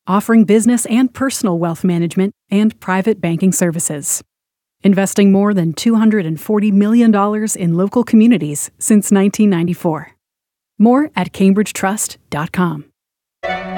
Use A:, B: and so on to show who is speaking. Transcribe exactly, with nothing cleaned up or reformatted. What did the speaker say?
A: offering business and personal wealth management and private banking services. Investing more than two hundred forty million dollars in local communities since nineteen ninety-four. More at cambridge trust dot com.